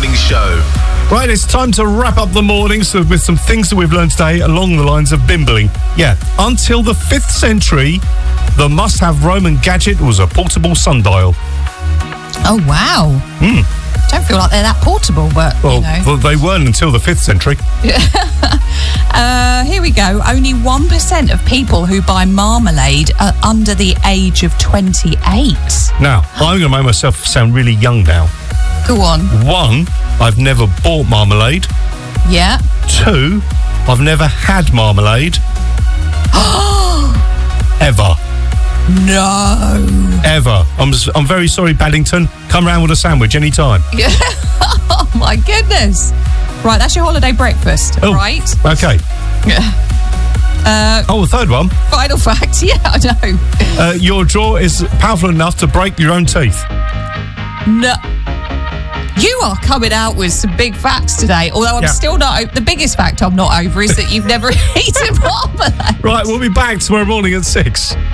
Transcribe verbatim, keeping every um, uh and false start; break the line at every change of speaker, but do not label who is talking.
Morning Show.
Right, it's time to wrap up the morning so with some things that we've learned today along the lines of bimbling. Yeah, until the fifth century, the must-have Roman gadget was a portable sundial.
Oh, wow.
Hmm.
Don't feel like they're that portable, but,
Well,
you know.
well, they weren't until the fifth century.
uh, here we go. Only one percent of people who buy marmalade are under the age of twenty-eight.
Now, I'm going to make myself sound really young now.
Go on.
One, I've never bought marmalade.
Yeah.
Two, I've never had marmalade. Ever.
No.
Ever. I'm I'm very sorry, Paddington. Come round with a sandwich any time.
Oh, my goodness. Right, that's your holiday breakfast,
Oh,
right?
Okay.
Uh,
oh, the third one.
Final fact. Yeah, I know.
Uh, your jaw is powerful enough to break your own teeth.
No. You are coming out with some big facts today, although I'm
Yeah.
still not... The biggest fact I'm not over is that you've never eaten marmalade.
Right, we'll be back tomorrow morning at six.